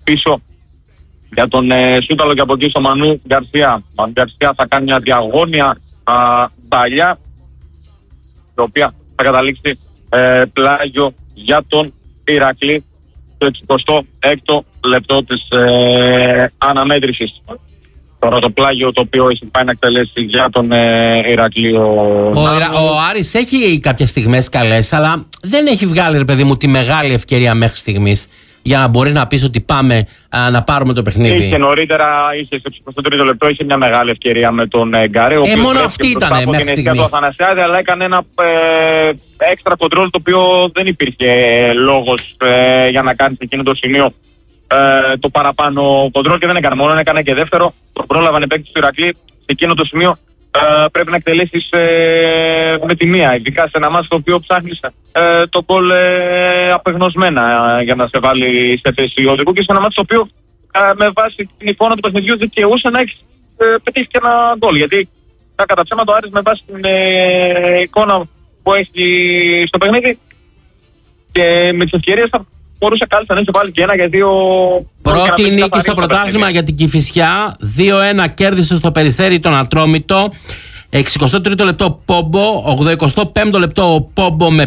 πίσω για τον Σούταλο και από εκεί στο Μανού Γκαρσία. Μανού Γκαρσία θα κάνει μια διαγώνια παλιά, η οποία θα καταλήξει πλάγιο για τον Ηρακλή στο 26ο λεπτό της αναμέτρησης. Τώρα το πλάγιο το οποίο έχει πάει να εκτελέσει για τον Ηρακλή ο Άρης έχει κάποιες στιγμές καλές, αλλά δεν έχει βγάλει, ρε παιδί μου, τη μεγάλη ευκαιρία μέχρι στιγμής για να μπορεί να πεις ότι πάμε να πάρουμε το παιχνίδι. Είχε νωρίτερα, είχε στο 23ο λεπτό, είχε μια μεγάλη ευκαιρία με τον Γκαρέ. Μόνο αυτή ήταν μέχρι στιγμής. Το Αθανασιάδη, αλλά έκανε ένα έξτρα κοντρόλ το οποίο δεν υπήρχε λόγος για να κάνει σε εκείνο το σημείο το παραπάνω κοντρόλ και δεν έκανε μόνο, έκανε και δεύτερο. Το πρόλαβαν οι παίκτες του Ηρακλή σε εκείνο το σημείο. Πρέπει να εκτελέσεις με τη μία, ειδικά σε ένα μάτς το οποίο ψάχνεις το γκολ απεγνωσμένα για να σε βάλει σε θέση οδηγού και σε ένα μάτς το οποίο με βάση την εικόνα του παιχνιδιού δικαιούσε να έχεις πετύχει και ένα γκολ. Γιατί κατά ψέματα ο Άρης με βάση την εικόνα που έχει στο παιχνίδι και με τις ευκαιρίες θα μπορούσε κάλλιστα να έχει βάλει και ένα για δύο. Πρώτη νίκη στο πρωτάθλημα για την Κηφισιά. 2-1 κέρδισε στο Περιστέρι τον Ατρόμητο. 63ο λεπτό Πόμπο. 85ο λεπτό Πόμπο με